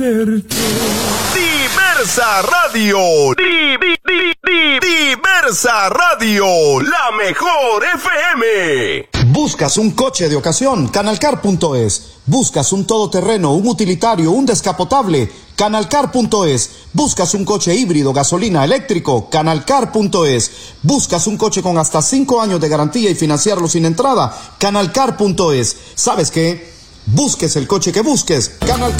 Diversa Radio. Diversa Radio. La mejor FM. ¿Buscas un coche de ocasión? Canalcar.es. ¿Buscas un todoterreno, un utilitario, un descapotable? Canalcar.es. ¿Buscas un coche híbrido, gasolina, eléctrico? Canalcar.es. ¿Buscas un coche con hasta 5 años de garantía y financiarlo sin entrada? Canalcar.es. ¿Sabes qué? Busques el coche que busques. Canalcar.